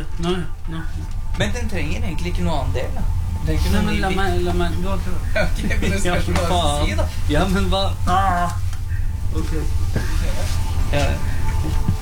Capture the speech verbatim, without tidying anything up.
Nei, nei. Men den trenger egentlig ikke noe annen del, da. Den trenger ikke Nei, noe men ny la bit. meg, la meg, du har ikke det. Ok, men det spørs hva du sier, da. Ja, men hva? Ah. Ok. Ja.